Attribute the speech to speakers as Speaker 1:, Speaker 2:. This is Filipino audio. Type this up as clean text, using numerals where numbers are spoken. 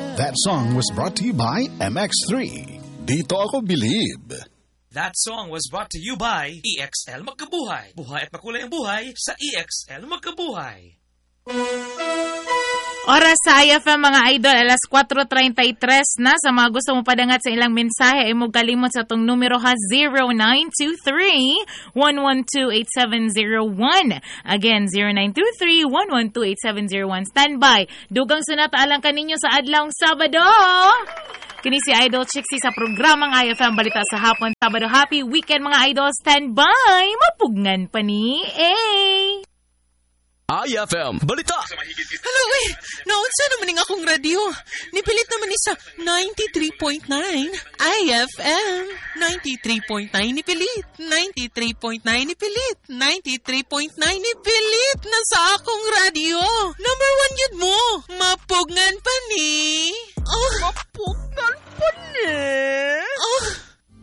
Speaker 1: That song was brought to you by MX3. Dito ako believe.
Speaker 2: That song was brought to you by EXL Magkabuhay. Buhay at makulay ang buhay sa EXL Magkabuhay.
Speaker 3: Oras sa IFM mga idol, alas 4:33 na. Sa mga gusto mo padangat sa ilang mensahe, ay mo kalimot sa itong numero ha, 0923-112-8701. Again, 0923-112-8701. Standby. Dugang sunata alang kaninyo sa adlawng Sabado. Kini si Idol Chixie sa programang IFM Balita sa Hapon. Sabado, happy weekend mga idol. Standby. Mapugngan pa ni
Speaker 4: IFM Balita.
Speaker 5: Hello, naunsa naman ng akong radio. Nipilit naman ni sa 93.9 IFM. 93.9 nipilit. 93.9 nipilit. 93.9 nipilit na sa akong radio. Number 1 yun mo. Mapugngan pa ni. Oh,